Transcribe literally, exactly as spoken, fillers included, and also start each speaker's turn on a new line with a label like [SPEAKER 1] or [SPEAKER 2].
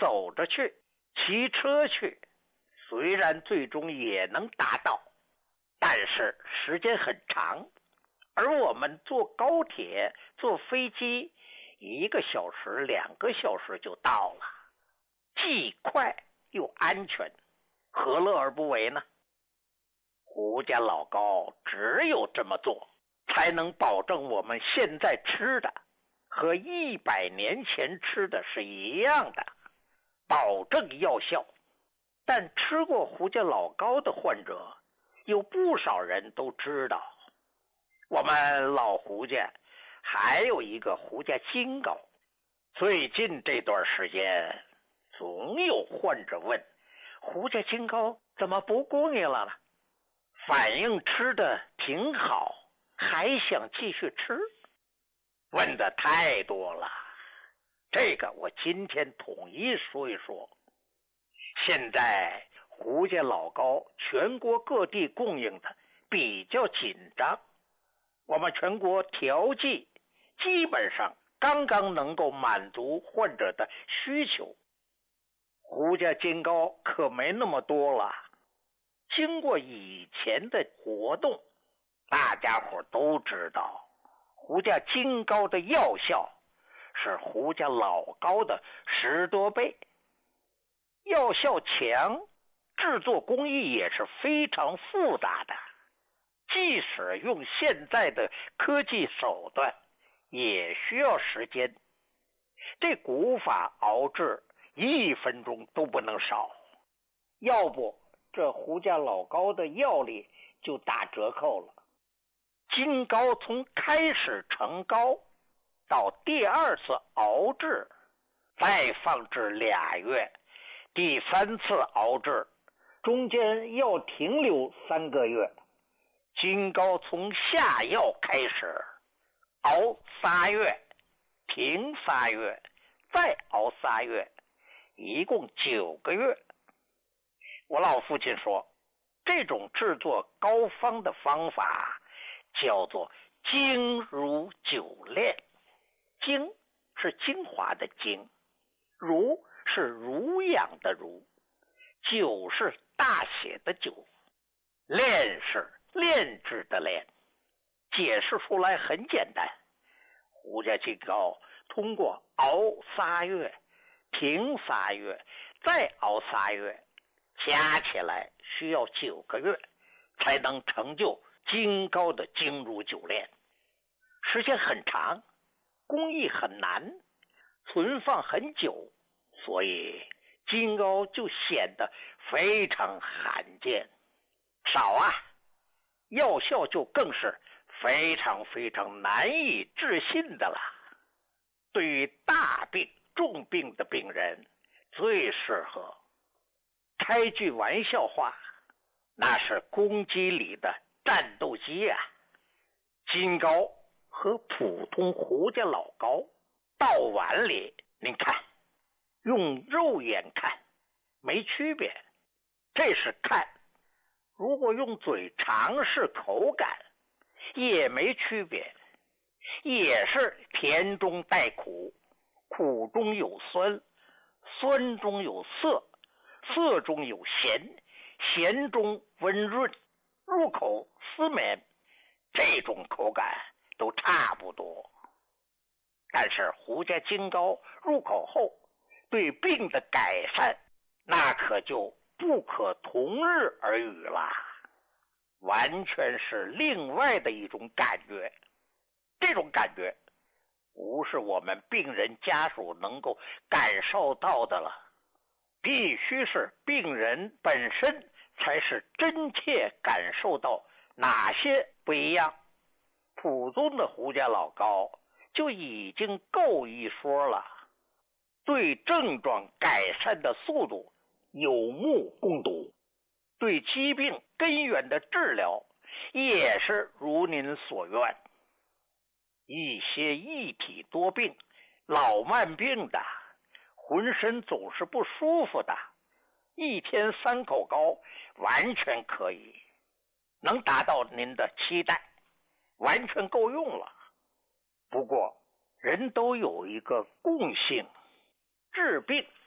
[SPEAKER 1] 走着去，骑车去，虽然最终也能达到，但是时间很长。而我们坐高铁、坐飞机，一个小时、两个小时就到了，既快又安全，何乐而不为呢？胡家老高只有这么做，才能保证我们现在吃的和一百年前吃的是一样的，保证药效。但吃过胡家老高的患者，有不少人都知道，我们老胡家还有一个胡家金膏。最近这段时间，总有患者问，胡家金膏怎么不供应了呢？反映吃的挺好，还想继续吃？问的太多了，这个我今天统一说一说。现在胡家老高全国各地供应的比较紧张，我们全国调剂基本上刚刚能够满足患者的需求。胡家金膏可没那么多了。经过以前的活动，大家伙都知道，胡家金膏的药效是胡家老高的十多倍，药效强，制作工艺也是非常复杂的，即使用现在的科技手段，也需要时间。这古法熬制一分钟都不能少，要不这胡家老高的药力就打折扣了。金膏从开始成膏到第二次熬制，再放置俩月，第三次熬制中间要停留三个月。金膏从下药开始熬仨月，停仨月，再熬仨月，一共九个月。我老父亲说，这种制作膏方的方法叫做精如酒炼。精是精华的精，如是濡养的濡，酒是大写的酒，炼是炼制的炼。解释出来很简单，胡家金膏通过熬仨月，停仨月，再熬仨月，加起来需要九个月，才能成就金膏的精如酒炼。时间很长，工艺很难，存放很久，所以金膏就显得非常罕见。少啊，药效就更是非常非常难以置信的了。对于大病重病的病人最适合。开句玩笑话，那是公鸡里的战斗机啊！金膏和普通胡家老膏倒碗里，您看，用肉眼看没区别，这是看；如果用嘴尝试口感，也没区别，也是甜中带苦，苦中有酸，酸中有涩，涩中有咸，咸中温润，入口丝绵，这种口感都差不多。但是胡家金膏入口后对病的改善，那可就不可同日而语了，完全是另外的一种感觉。这种感觉不是我们病人家属能够感受到的了，必须是病人本身才是真切感受到哪些不一样。普通的胡家老膏就已经够一说了，对症状改善的速度有目共睹，对疾病根源的治疗也是如您所愿。一些一体多病、老慢病的，浑身总是不舒服的，一天三口膏完全可以，能达到您的期待，完全够用了。不过人都有一个共性，治病